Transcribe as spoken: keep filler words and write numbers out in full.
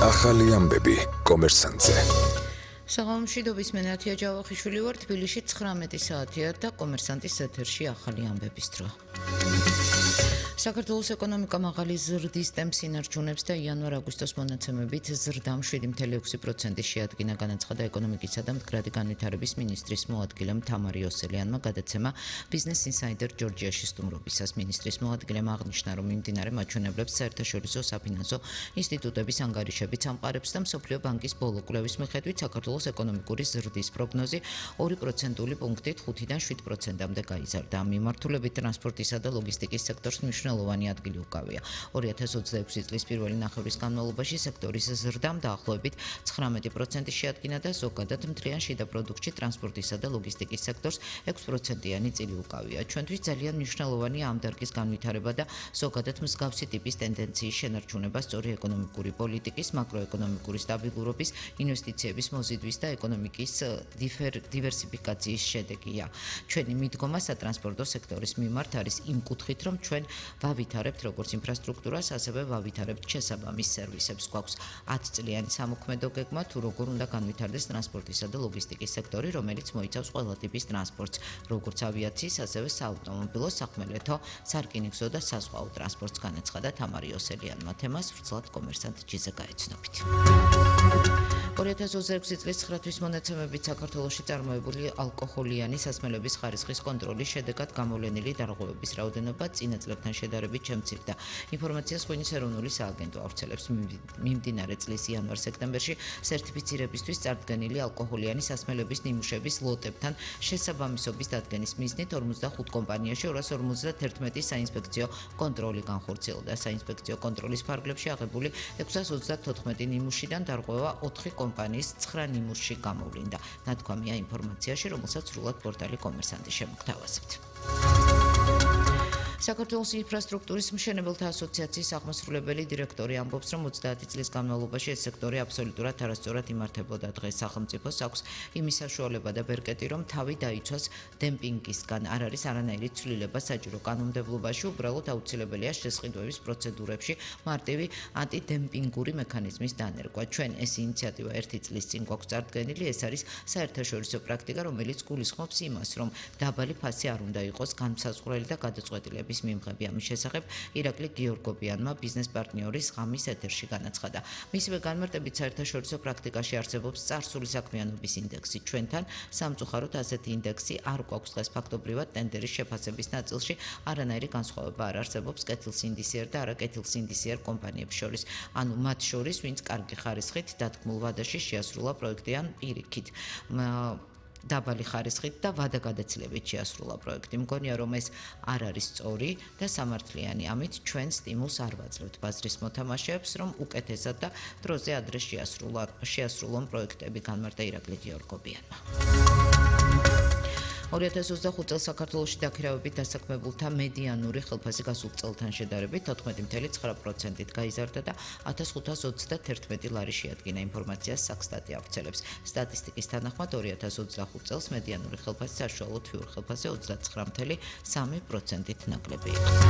ახალი ამბები კომერსანტზე. საღამომშვიდობის მე ნათია ჯავახიშვილი ვარ, თბილისში ცხრამეტი საათია და კომერსანტის ეთერში ახალი ამბების დრო. საქართველოს ეკონომიკა მაღალი ზრდის ტემპს ინარჩუნებს და იანვარ-აგვისტოს მონაცემებით ზრდამ შვიდი ფاصლე ექვსი პროცენტი შეადგინა, განაცხადა ეკონომიკისა და მდგრადი განვითარების მინისტრის მოადგილემ თამარ იოსელიანმა გადაცემა ბიზნეს ინსაიდერ ჯორჯიაში სტუმრობისას. მინისტრის მოადგილემ აღნიშნა, რომ მიმდინარე მაჩვენებლებს საერთაშორისო საფინანსო ინსტიტუტების ანგარიშებიც ამყარებს და მსოფლიო ბანკის ბოლო კვლევის მიხედვით საქართველოს ეკონომიკური ზრდის პროგნოზი ორი პროცენტული პუნქტით ხუთიდან შვიდ პროცენტამდე გაიზარდა. ამ მიმართულებით ტრანსპორტისა და ლოგისტიკის სექტორს მნიშვნელოვანი ადგილი უკავია. ორი ათას ოცდაექვსი წლის პირველი ნახევრის განმავლობაში სექტორის ზრდამ დაახლოებით ცხრამეტი პროცენტი შეადგინა და ზოგადად მთლიან შიდა პროდუქტში ტრანსპორტისა და ლოგისტიკის სექტორს ექვსი პროცენტიანი წილი უკავია. ჩვენთვის ძალიან მნიშვნელოვანია ამ დარგის განვითარება და ზოგადად მსგავსი ტიპის ტენდენციის შენარჩუნება სწორი ეკონომიკური პოლიტიკის, მაკროეკონომიკური სტაბილურობის, ინვესტიციების მოზიდვის და ეკონომიკის დივერსიფიკაციის შედეგია. ჩვენი მიდგომა სატრანსპორტო სექტორის მიმართ არის იმ კუთხით, რომ ჩვენ ვავითარებთ როგორც ინფრასტრუქტურას, ასევე ვავითარებთ შესაბამის სერვისებს. გვაქვს ათი წლიანი სამოქმედო გეგმა, თუ როგორ უნდა განვითარდეს ტრანსპორტისა და ლოგისტიკის სექტორი, რომელიც მოიცავს ყველა ტიპის ტრანსპორტს, როგორც ავიაციის, ასევე საავტომობილო, სახმელეთო, სარკინიგზო და საზღვაო ტრანსპორტს, განაცხადა თამარ იოსელიანმა. თემას ვრცლად კომერსანტ ჯიზე გაეცნობით. ორი ათას ოცდაექვსი წლის ცხრათვის მონაცემებით საქართველოში წარმოებული ალკოჰოლიანი სასმელების ხარისხის კონტროლის შედეგად გამოვლენილი დარღვევების რაოდენობა წინა წლებთან შედარებით შემცირდა. ინფორმაციას ღვინის ეროვნული სააგენტო ავრცელებს. მიმდინარე წლის იანვარ-სექტემბერში სერტიფიცირებისთვის წარდგენილი ალკოჰოლიანი სასმელების ნიმუშების ლოტებთან შესაბამისობის დადგენის მიზნით ორმოცდახუთ კომპანიაში ორას ორმოცდაათერთმეტი საინსპექციო კონტროლი განხორციელდა. საინსპექციო კონტროლის ფარგლებში აღებული ექვსას ოცდათოთხმეტი ნიმუშიდან დარღვევა ოთხი კომპანიის ცხრა ნიმუშში გამოვლინდა. ნათქვამია ინფორმაციაში, რომელსაც სრულად პორტალი კომერსანტი შემოგთავაზებთ. საქართველოს ინფრასტრუქტურის მშენებელთა ასოციაციის აღმასრულებელი დირექტორი ამბობს, რომ ოცდაათი წლის განმავლობაში ეს სექტორი აბსოლუტურად არასწორად იმართებოდა. დღეს სახელმწიფოს აქვს იმის საშუალება და ბერკეტი, რომ თავი დაიცვას დემპინგისგან. არ არის არანაირი ცვლილება საჭირო კანონმდებლობაში, უბრალოდ აუცილებელია შესყიდვების პროცედურებში მარტივი ანტიდემპინგური მექანიზმის დანერგვა. ჩვენ ეს ინიციატივა ერთი წლის წინ გვაქვს წარდგენილი. ეს არის საერთაშორისო პრაქტიკა, რომელიც გულისხმობს იმას, რომ დაბალი ფასი არ უნდა იყოს განმსაზღვრელი და გადაწყვეტილების მიმღები. ამის შესახებ ირაკლი გიორგობიანმა ბიზნეს პარტნიორის ღამის ეთერში განაცხადა. მისივე განმარტებით საერთაშორისო პრაქტიკაში არსებობს წარსული საქმიანობის ინდექსი. ჩვენთან სამწუხაროდ ასეთი ინდექსი არ გვაქვს დღეს. ფაქტობრივად ტენდერის შეფასების ნაწილში არანაირი განსხვავება არ არსებობს კეთილსინდისიერ და არაკეთილსინდისიერ კომპანიებს შორის. ანუ მათ შორის, ვინც კარგი ხარისხით დათქმულ ვადაში შეასრულა პროექტი ან პირიქით დაბალი ხარისხით და ვადაგადაცილებით შეასრულა პროექტი. მგონია, რომ ეს არ არის სწორი და სამართლიანი. ამით ჩვენ სტიმულს არ ვაძლევთ ბაზრის მოთამაშეებს, რომ უკეთესად და დროზე ადრე შეასრულონ პროექტები, განმარტა ირაკლი გიორგობიანმა. ორი ათას ოცდახუთ წელს საქართველოში დაქირავებით დასაქმებულთა მედიანური ხელფასი გასულ წელთან შედარებით თოთხმეტი ფاصლე ცხრა პროცენტით გაიზარდა და ათას ხუთას ოცდათერთმეტი ლარი შეადგინა. ინფორმაციას საქსტატი ავრცელებს. სტატისტიკის თანახმად ორი ათას ოცდახუთ წელს მედიანური ხელფასი საშუალო თვიურ ხელფასზე ოცდაცხრა ფاصლე სამი პროცენტით ნაკლები იყო.